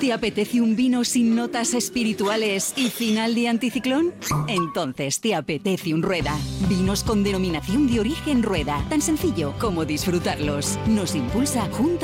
¿Te apetece un vino sin notas espirituales y final de anticiclón? Entonces te apetece un Rueda. Vinos con denominación de origen Rueda. Tan sencillo como disfrutarlos. Nos impulsa Junta